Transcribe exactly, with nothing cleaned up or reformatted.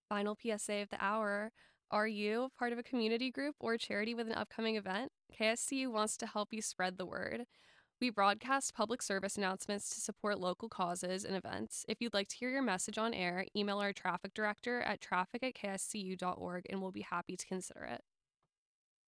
Final P S A of the hour. Are you part of a community group or charity with an upcoming event? K S C U wants to help you spread the word. We broadcast public service announcements to support local causes and events. If you'd like to hear your message on air, email our traffic director at traffic at k s c u dot org and we'll be happy to consider it.